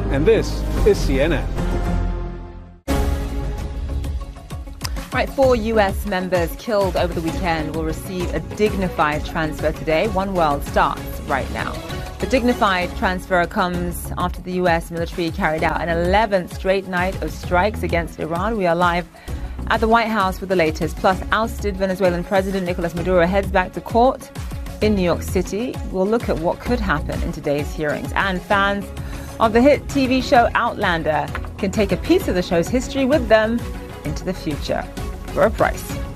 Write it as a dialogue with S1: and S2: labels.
S1: and this is CNN.
S2: Right, 4 U.S. members killed over the weekend will receive a dignified transfer today. One World starts right now. The dignified transfer comes after the U.S. military carried out an 11th straight night of strikes against Iran. We are live at the White House with the latest. Plus, ousted Venezuelan President Nicolas Maduro heads back to court in New York City. We'll look at what could happen in today's hearings. And fans of the hit TV show Outlander can take a piece of the show's history with them into the future for a price.